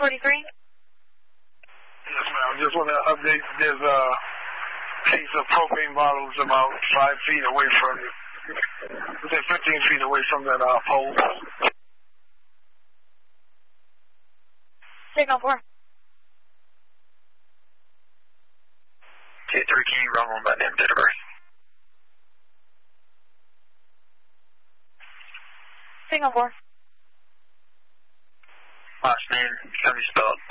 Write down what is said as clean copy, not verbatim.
43? Yes, ma'am. Just want to update. There's a case of propane bottles about 5 feet away from you. 15 feet away from that pole. Signal 4. 2-3, can you run on by name, date of birth? Signal 4. Last name, how do you spell it?